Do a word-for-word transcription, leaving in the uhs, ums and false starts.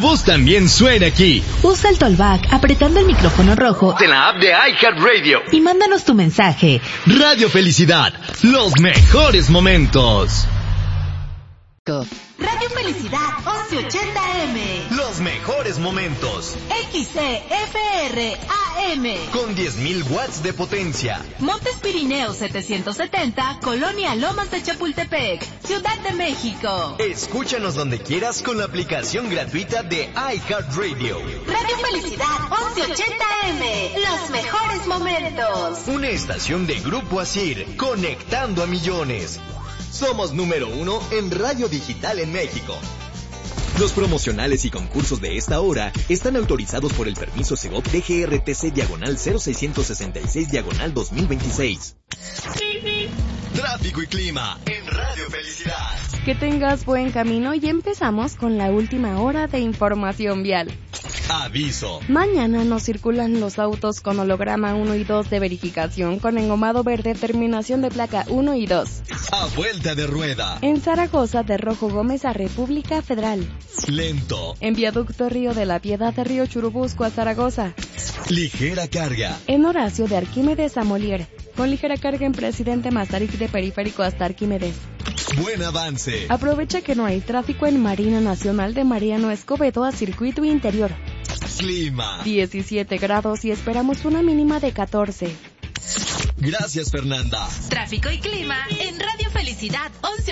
voz también suena aquí. Usa el Tollback apretando el micrófono rojo En la app de iHeartRadio. y mándanos tu mensaje. Radio Felicidad, los mejores momentos. Radio Felicidad once ochenta M. Los mejores momentos. X C F R A M. Con diez mil watts de potencia. Montes Pirineos setecientos setenta, Colonia Lomas de Chapultepec, Ciudad de México. Escúchanos donde quieras con la aplicación gratuita de iHeartRadio. Radio Felicidad once ochenta M. Los mejores momentos. Una estación de Grupo Asir, conectando a millones. Somos número uno en radio digital en México. Los promocionales y concursos de esta hora están autorizados por el permiso Segov D G R T C diagonal cero seiscientos sesenta y seis diagonal dos mil veintiséis. Tráfico y clima en Radio Felicidad. Que tengas buen camino y empezamos con la última hora de información vial. Aviso. Mañana no circulan los autos con holograma uno y dos de verificación con engomado verde terminación de placa uno y dos. A vuelta de rueda. En Zaragoza de Rojo Gómez a República Federal. Lento. En Viaducto Río de la Piedad de Río Churubusco a Zaragoza. Ligera carga. En Horacio de Arquímedes a Molière. Con ligera carga en Presidente Mazarik de Periférico hasta Arquímedes. Buen avance. Aprovecha que no hay tráfico en Marina Nacional de Mariano Escobedo a Circuito Interior. Clima. diecisiete grados y esperamos una mínima de catorce. Gracias, Fernanda. Tráfico y clima en Radio Felicidad once